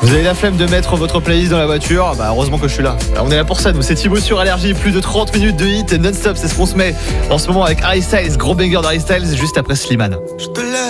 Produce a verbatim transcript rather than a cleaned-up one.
Vous avez la flemme de mettre votre playlist dans la voiture? Bah heureusement que je suis là. Alors, on est là pour ça, nous c'est Thibaut sur Allergie. Plus de trente minutes de hits non-stop, c'est ce qu'on se met en ce moment avec Harry Styles. Gros banger d'Harry Styles juste après Slimane. Je te laisse.